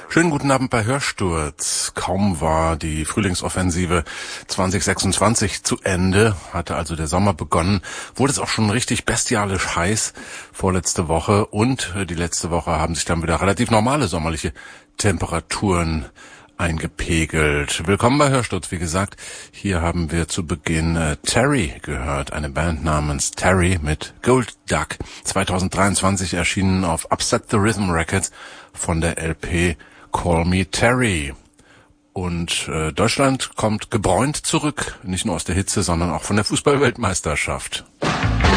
Schönen guten Abend bei Hörsturz. Kaum war die Frühlingsoffensive 2026 zu Ende, hatte also der Sommer begonnen, wurde es auch schon richtig bestialisch heiß vorletzte Woche und die letzte Woche haben sich dann wieder relativ normale sommerliche Temperaturen eingepegelt. Willkommen bei Hörsturz, wie gesagt. Hier haben wir zu Beginn Terry gehört, eine Band namens Terry mit Gold Duck. 2023 erschienen auf Upset the Rhythm Records von der LP Call Me Terry. Und Deutschland kommt gebräunt zurück, nicht nur aus der Hitze, sondern auch von der Fußball-Weltmeisterschaft.